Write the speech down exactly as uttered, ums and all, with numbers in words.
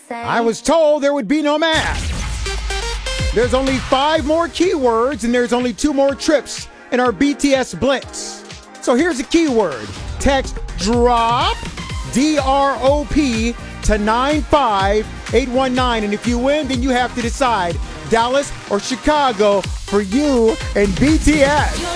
I was told there would be no math. There's only five more keywords and there's only two more trips in our B T S Blitz. So here's a keyword. Text DROP, D R O P, to nine five eight one nine. And if you win, then you have to decide Dallas or Chicago for you and B T S.